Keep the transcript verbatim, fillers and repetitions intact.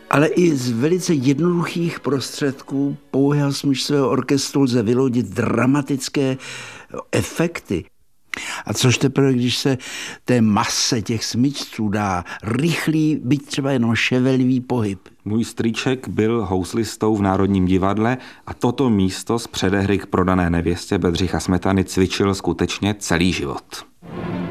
Ale i z velice jednoduchých prostředků pouhého smyčcového orchestru lze vyloudit dramatické efekty. A což teprve, když se té mase těch smyčců dá rychlý, byť třeba jenom ševelivý pohyb. Můj strýček byl houslistou v Národním divadle a toto místo z předehry k Prodané nevěstě Bedřicha Smetany cvičil skutečně celý život.